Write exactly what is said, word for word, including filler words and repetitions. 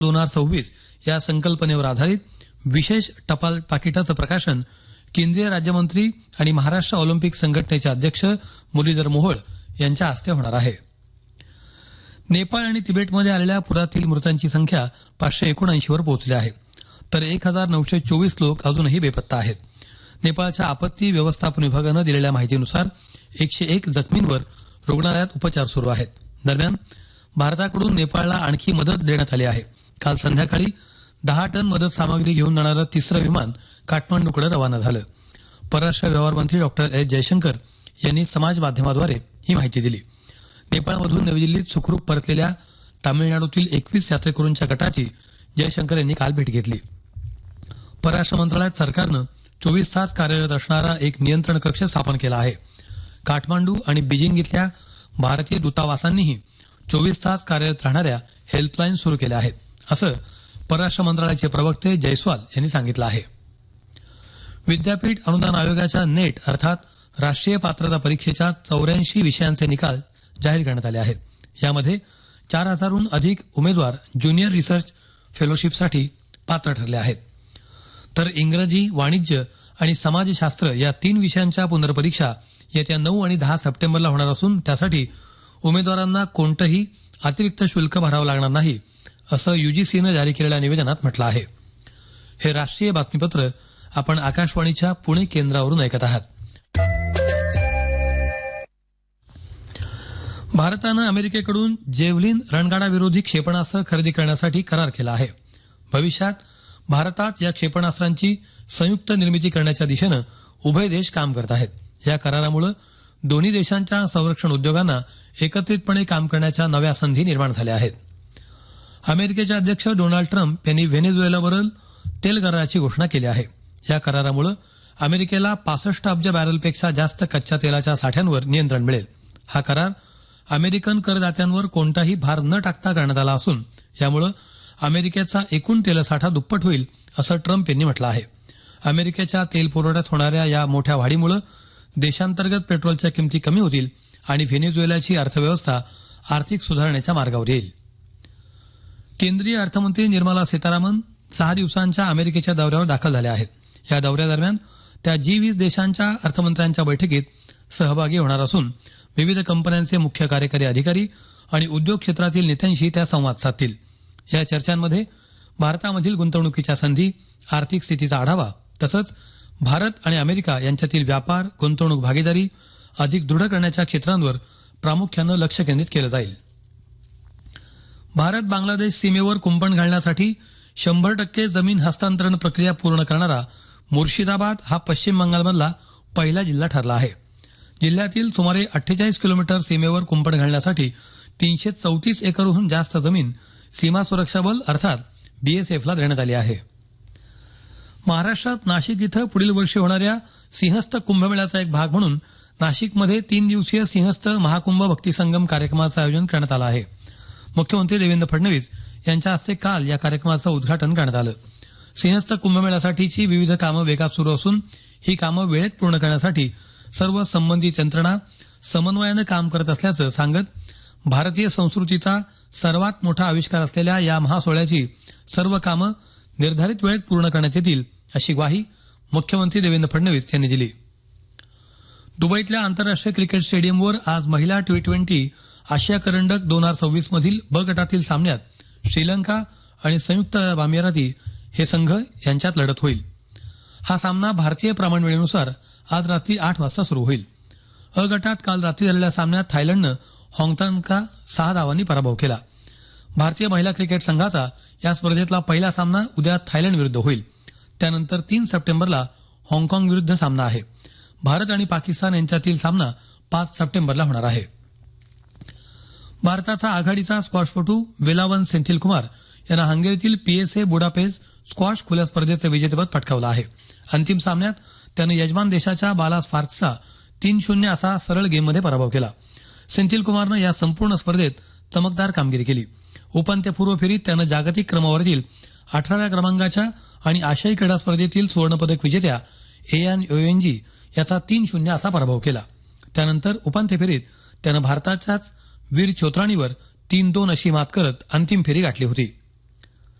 दोन हजार सव्वीस या संकल्पनेवर आधारित विशेष टपाल पाकिटाचं प्रकाशन केंद्रीय राज्यमंत्री आणि महाराष्ट्र ऑलिम्पिक संघटनेचे अध्यक्ष मुरलीधर मोहोळ यांच्या हस्ते होणार आहे. नेपाळ आणि तिबेटमध्ये आलेल्या पुरातील मृतांची संख्या पाचशे एकोणऐंशी वर पोहोचली आहे, तर एक हजार नऊशे चोवीस लोक अजूनही बेपत्ता आहेत. नेपाळच्या आपत्ती व्यवस्थापन विभागानं दिलेल्या माहितीनुसार एकशे एक जखमींवर रुग्णालयात उपचार सुरू आहेत. दरम्यान भारताकडून नेपाळला आणखी मदत देण्यात आली आहे. काल संध्याकाळी दहा टन मदत सामग्री घेऊन जाणारं तिसरं विमान काठमांडूकडे रवाना झालं. परराष्ट्र व्यवहार मंत्री डॉक्टर एस जयशंकर यांनी समाज माध्यमाद्वारे ही माहिती दिली. नेपाळमधून नवी दिल्लीत सुखरूप परतलेल्या तामिळनाडूतील एकवीस यात्रेकरूंच्या गटाची जयशंकर यांनी काल भेट घेतली. परराष्ट्र मंत्रालयात सरकारनं चोवीस तास कार्यरत असणारा एक नियंत्रण कक्ष स्थापन केला आहे. काठमांडू आणि बीजिंग इथल्या भारतीय दूतावासांनीही चोवीस तास कार्यरत राहणाऱ्या हेल्पलाईन सुरू केल्या आहेत, असं परराष्ट्र मंत्रालयाचे प्रवक्ते जयस्वाल यांनी सांगितलं आहे. विद्यापीठ अनुदान आयोगाच्या नेट अर्थात राष्ट्रीय पात्रता परीक्षेच्या चौऱ्याऐंशी विषयांचे निकाल जाहीर करण्यात आले आहेत. यामध्ये चार हजारहून अधिक उमेदवार ज्युनियर रिसर्च फेलोशिपसाठी पात्र ठरले आहेत. तर इंग्रजी, वाणिज्य आणि समाजशास्त्र या तीन विषयांच्या पुनर्परीक्षा येत्या नऊ आणि दहा सप्टेंबरला होणार असून त्यासाठी उमेदवारांना कोणतंही अतिरिक्त शुल्क भरावं लागणार नाही, असं युजीसीनं जारी केलेल्या निवेदनात म्हटलं आहे. हे राष्ट्रीय बातमीपत्र आपण आकाशवाणीच्या पुणे केंद्रावरून ऐकत आहात. भारतानं अमेरिकेकडून जेव्हलिन रणगाडाविरोधी क्षेपणास्त्र खरेदी करण्यासाठी करार केला आहे. भविष्यात भारतात या क्षेपणास्त्रांची संयुक्त निर्मिती करण्याच्या दिशेनं उभय देश काम करत आहेत. या करारामुळे दोन्ही देशांच्या संरक्षण उद्योगांना एकत्रितपणे काम करण्याच्या नव्या संधी निर्माण झाल्या आहेत. अमेरिकेचे अध्यक्ष डोनाल्ड ट्रम्प यांनी व्हेनेझुएलावरील तेल कराराची घोषणा केली आहे. या करारामुळे अमेरिकेला पासष्ट अब्ज बॅरलपेक्षा जास्त कच्च्या तेलाच्या साठ्यांवर नियंत्रण मिळेल. हा करार अमेरिकन करदात्यांवर कोणताही भार न टाकता करण्यात आला असून यामुळे अमेरिकेचा एकूण तेलसाठा दुप्पट होईल, असं ट्रम्प यांनी म्हटलं आहे. अमेरिकेच्या तेल पुरवठ्यात होणाऱ्या या मोठ्या वाढीमुळे देशांतर्गत पेट्रोलच्या किमती कमी होतील आणि व्हेनेझुएलाची अर्थव्यवस्था आर्थिक सुधारण्याच्या मार्गावर येईल. केंद्रीय अर्थमंत्री निर्मला सीतारामन सहा दिवसांच्या अमेरिकेच्या दौऱ्यावर दाखल झाल्या आहेत. या दौऱ्यादरम्यान त्या जी वीस देशांच्या अर्थमंत्र्यांच्या बैठकीत सहभागी होणार असून विविध कंपन्यांचे मुख्य कार्यकारी अधिकारी आणि उद्योग क्षेत्रातील नेत्यांशी त्या संवाद साधतील. या चर्चांमध्ये भारतामधील गुंतवणुकीच्या संधी, आर्थिक स्थितीचा आढावा तसंच भारत आणि अमेरिका यांच्यातील व्यापार, गुंतवणूक भागीदारी अधिक दृढ करण्याच्या क्षेत्रांवर प्रामुख्यानं लक्ष केंद्रित केलं जाईल. भारत बांगलादेश सीमेवर कुंपण घालण्यासाठी शंभर टक्के जमीन हस्तांतरण प्रक्रिया पूर्ण करणारा मुर्शिदाबाद हा पश्चिम बंगालमधला पहिला जिल्हा ठरला आहे. जिल्ह्यातील सुमारे अठ्ठेचाळीस किलोमीटर सीमेवर कुंपण घालण्यासाठी तीनशे चौतीस एकरहून जास्त जमीन सीमा सुरक्षा बल अर्थात बीएसएफला देण्यात आली आहे. महाराष्ट्रात नाशिक इथं पुढील वर्षी होणाऱ्या सिंहस्थ कुंभमेळ्याचा एक भाग म्हणून नाशिकमध्ये तीन दिवसीय सिंहस्थ महाकुंभ भक्ती संगम कार्यक्रमाचं आयोजन करण्यात आलं आहे. मुख्यमंत्री देवेंद्र फडणवीस यांच्या हस्ते काल या कार्यक्रमाचं उद्घाटन करण्यात आलं. सिंहस्थ कुंभमेळ्यासाठीची विविध कामं वेगात सुरू असून ही कामं वेळेत पूर्ण करण्यासाठी सर्व संबंधित यंत्रणा समन्वयानं काम करत असल्याचं सांगत भारतीय संस्कृतीचा सर्वात मोठा आविष्कार असलेल्या या महासोहळ्याची सर्व कामं निर्धारित वेळेत पूर्ण करण्यात येतील अशी ग्वाही मुख्यमंत्री देवेंद्र फडणवीस यांनी दिली. दुबईतल्या आंतरराष्ट्रीय क्रिकेट स्टेडियमवर आज महिला टी ट्वेंटी आशिया करंडक दोन हजार सव्वीस मधील ब गटातील सामन्यात श्रीलंका आणि संयुक्त अरब अमिराती हे संघ यांच्यात लढत होईल. हा सामना भारतीय प्रमाण वेळेनुसार आज रात्री आठ वाजता सुरू होईल. अ गटात काल रात्री झालेल्या सामन्यात थायलंडनं हाँगकाँगचा सहा धावांनी पराभव केला. भारतीय महिला क्रिकेट संघाचा या स्पर्धेतला पहिला सामना उद्या थायलंड विरुद्ध होईल. त्यानंतर तीन सप्टेंबरला हाँगकाँग विरुद्ध सामना आहे. भारत आणि पाकिस्तान यांच्यातील सामना पाच सप्टेंबरला होणार आहे. भारताचा आघाडीचा स्क्वॉशपटू वेलावन सेंथिलकुमार यांना हंगेरीतील पीएसए बुडापेस्ट स्क्वॉश खुल्या स्पर्धेचं विजेतेपद पटकावलं आहे. अंतिम सामन्यात त्यानं यजमान देशाच्या बालास फार्कचा तीन शून्य असा सरळ गेममध्ये पराभव केला. सेंथिलकुमारनं या संपूर्ण स्पर्धेत चमकदार कामगिरी केली. उपांत्यपूर्व फेरीत त्यानं जागतिक क्रमवारीतील अठराव्या क्रमांकाच्या आणि आशियाई क्रीडा स्पर्धेतील सुवर्णपदक विजेत्या एयान ओएनजी याचा तीन शून्य असा पराभव केला. त्यानंतर उपांत्य फेरीत त्यानं भारताच्याच वीर चोत्राणीवर तीन दोन अशी मात करत अंतिम फेरी गाठली होती.